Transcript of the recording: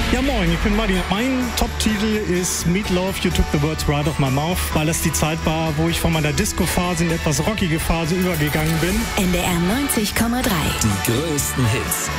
Ja, moin, ich bin Martin. Mein Top-Titel ist Meatloaf, You Took the Words Right Off My Mouth, weil das die Zeit war, wo ich von meiner Disco-Phase in etwas rockige Phase übergegangen bin. NDR 90,3. Die größten Hits.